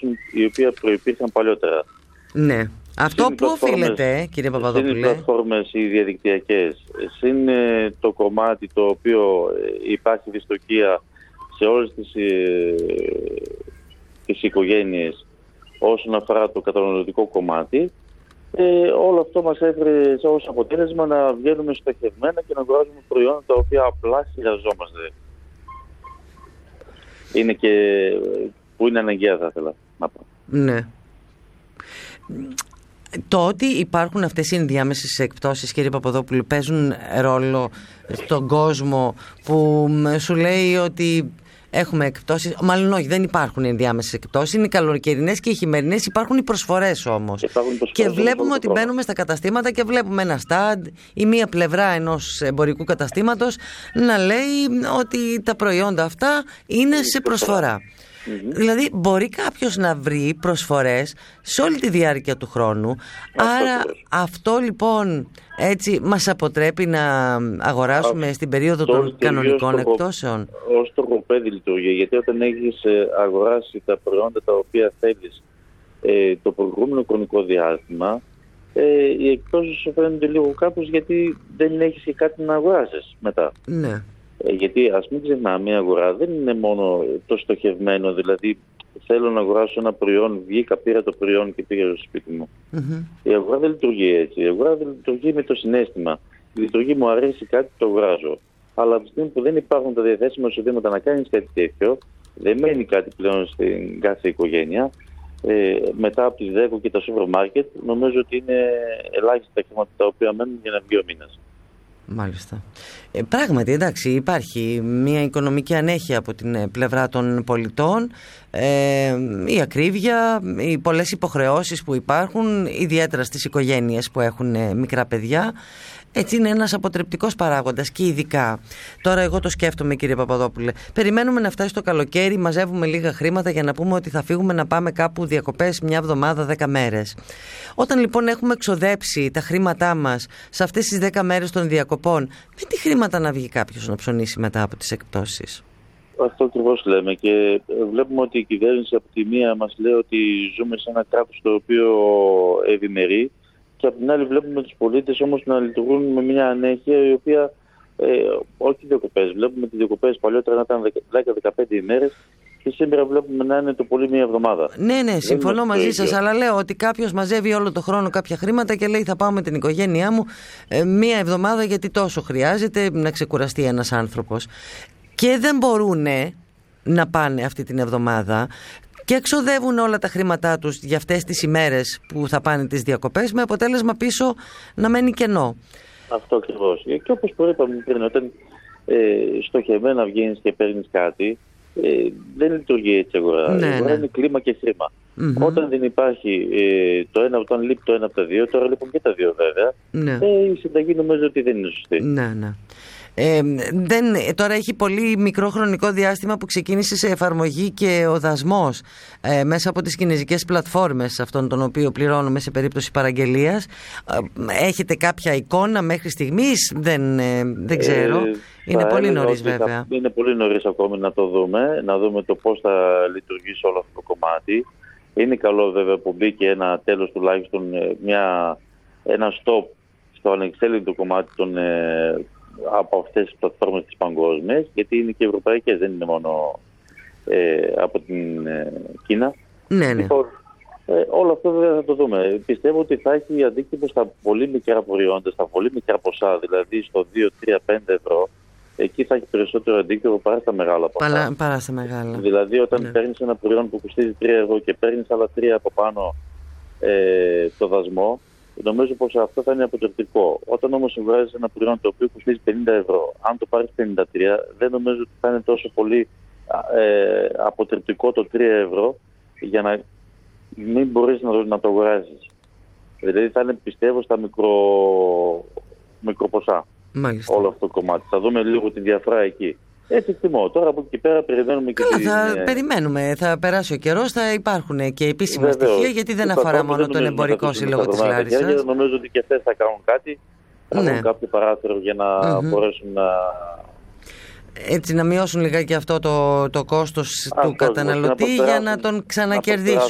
αντιμετωπίσουν, οι οποίοι προϋπήρχαν παλιότερα. Ναι. Αυτό που οφείλεται, κύριε Παπαδόπουλε? Είναι οι πλατφόρμες οι διαδικτυακές, είναι το κομμάτι το οποίο υπάρχει δυστοκία σε όλες τις οικογένειες όσον αφορά το καταναλωτικό κομμάτι. Όλο αυτό μας έφερε ως αποτέλεσμα να βγαίνουμε στοχευμένα και να αγοράζουμε προϊόντα τα οποία απλά χρειαζόμαστε. Είναι και που είναι αναγκαία, θα ήθελα να πω. Ναι. Το ότι υπάρχουν αυτές οι ενδιάμεσες εκπτώσεις, κύριε Παπαδόπουλου, παίζουν ρόλο στον κόσμο που σου λέει ότι έχουμε εκπτώσεις? Μάλλον όχι, δεν υπάρχουν ενδιάμεσες εκπτώσεις. Είναι οι καλοκαιρινές και οι χειμερινές. Υπάρχουν οι προσφορές όμως. Και βλέπουμε ότι μπαίνουμε στα καταστήματα και βλέπουμε ένα στάντ ή μία πλευρά ενός εμπορικού καταστήματος να λέει ότι τα προϊόντα αυτά είναι σε προσφορά. Δηλαδή μπορεί κάποιος να βρει προσφορές σε όλη τη διάρκεια του χρόνου. Άρα αυτό λοιπόν έτσι μας αποτρέπει να αγοράσουμε στην περίοδο των κανονικών εκπτώσεων. Ως τροχοπέδι λειτουργεί, γιατί όταν έχεις αγοράσει τα προϊόντα τα οποία θέλεις το προηγούμενο χρονικό διάστημα, οι εκπτώσεις σου φαίνονται λίγο κάπως, γιατί δεν έχεις και κάτι να αγοράσεις μετά. Ναι. Γιατί ας μην ξεχνάμε, η αγορά δεν είναι μόνο το στοχευμένο, δηλαδή θέλω να αγοράσω ένα προϊόν, βγήκα, πήρα το προϊόν και πήγα στο σπίτι μου. Η αγορά δεν λειτουργεί έτσι. Η αγορά δεν λειτουργεί με το συναίσθημα. Λειτουργεί, μου αρέσει κάτι, το αγοράζω. Αλλά από τη στιγμή που δεν υπάρχουν τα διαθέσιμα εισοδήματα να κάνεις κάτι τέτοιο, δεν μένει κάτι πλέον στην κάθε οικογένεια. Μετά από τις ΔΕΚΟ και τα σούπερ μάρκετ, νομίζω ότι είναι ελάχιστα τα χρήματα τα οποία μένουν για να βγει ο μήνας. Μάλιστα. Πράγματι, εντάξει, υπάρχει μια οικονομική ανέχεια από την πλευρά των πολιτών, η ακρίβεια, οι πολλές υποχρεώσεις που υπάρχουν, ιδιαίτερα στις οικογένειες που έχουν μικρά παιδιά. Έτσι είναι ένας αποτρεπτικός παράγοντας και ειδικά. Τώρα εγώ το σκέφτομαι, κύριε Παπαδόπουλε. Περιμένουμε να φτάσει το καλοκαίρι, μαζεύουμε λίγα χρήματα για να πούμε ότι θα φύγουμε να πάμε κάπου διακοπές μια εβδομάδα, 10 μέρες. Όταν λοιπόν έχουμε εξοδέψει τα χρήματά μας σε αυτές τις 10 μέρες των διακοπών, με τι χρήματα να βγει κάποιος να ψωνίσει μετά από τις εκπτώσεις? Αυτό ακριβώς λέμε, και βλέπουμε ότι η κυβέρνηση από τη μία μας λέει ότι ζούμε σε ένα κράτος το οποίο ευημερεί, και από την άλλη βλέπουμε τους πολίτες όμως να λειτουργούν με μια ανέχεια η οποία όχι διακοπές. Βλέπουμε τις διακοπές παλιότερα να ήταν 10-15 ημέρες και σήμερα βλέπουμε να είναι το πολύ μια εβδομάδα. Ναι, συμφωνώ μαζί σας, αλλά λέω ότι κάποιος μαζεύει όλο το χρόνο κάποια χρήματα και λέει θα πάω με την οικογένειά μου μια εβδομάδα, γιατί τόσο χρειάζεται να ξεκουραστεί ένας άνθρωπος. Και δεν μπορούν να πάνε αυτή την εβδομάδα και εξοδεύουν όλα τα χρήματά τους για αυτές τις ημέρες που θα πάνε τις διακοπές, με αποτέλεσμα πίσω να μένει κενό. Αυτό ακριβώς. Και όπως προείπαμε πριν, όταν στοχευμένα βγαίνεις και παίρνεις κάτι, δεν λειτουργεί έτσι η αγορά. Η αγορά είναι κλίμα και χρήμα. Όταν δεν υπάρχει όταν λείπει το ένα από τα δύο, τώρα λείπουν και τα δύο βέβαια, η συνταγή νομίζω ότι δεν είναι σωστή. Τώρα έχει πολύ μικρό χρονικό διάστημα που ξεκίνησε σε εφαρμογή και ο δασμός μέσα από τις κινεζικές πλατφόρμες, αυτόν τον οποίο πληρώνουμε σε περίπτωση παραγγελίας. Έχετε κάποια εικόνα μέχρι στιγμής? Δεν ξέρω. Είναι πολύ νωρίς βέβαια. Είναι πολύ νωρίς ακόμη να το δούμε, να δούμε το πώς θα λειτουργήσει όλο αυτό το κομμάτι. Είναι καλό βέβαια που μπήκε ένα τέλος, τουλάχιστον ένα stop στο ανεξέλεγκτο κομμάτι από αυτές τις πλατφόρμες τις παγκόσμιες, γιατί είναι και ευρωπαϊκές, δεν είναι μόνο από την Κίνα. Λοιπόν, όλο αυτό βέβαια θα το δούμε. Πιστεύω ότι θα έχει αντίκτυπο στα πολύ μικρά προϊόντα, στα πολύ μικρά ποσά, δηλαδή στο 2, 3, 5 ευρώ. Εκεί θα έχει περισσότερο αντίκτυπο παρά στα μεγάλα ποσά. Παρά στα μεγάλα. Δηλαδή όταν παίρνεις ένα προϊόν που κοστίζει 3 ευρώ και παίρνεις άλλα 3 από πάνω το δασμό, νομίζω πως αυτό θα είναι αποτρεπτικό. Όταν όμως βγάζεις ένα προϊόν το οποίο κοστίζει 50 ευρώ, αν το πάρεις 53, δεν νομίζω ότι θα είναι τόσο πολύ αποτρεπτικό το 3 ευρώ για να μην μπορείς να το αγοράσεις. Δηλαδή θα είναι, πιστεύω, στα μικροποσά. Μάλιστα. Όλο αυτό το κομμάτι. Θα δούμε λίγο τη διαφορά εκεί. Έτσι εκτιμώ. Τώρα από εκεί πέρα περιμένουμε και περιμένουμε. Θα περάσει ο καιρός, θα υπάρχουν και επίσημα στοιχεία, γιατί δεν αφορά μόνο τον εμπορικό σύλλογο της Λάρισσας. Νομίζω ότι και αυτές θα κάνουν κάτι. Θα κάνουν κάποιο παράθυρο για να μπορέσουν να μειώσουν λιγάκι αυτό το κόστος του καταναλωτή για να τον ξανακερδίσουν.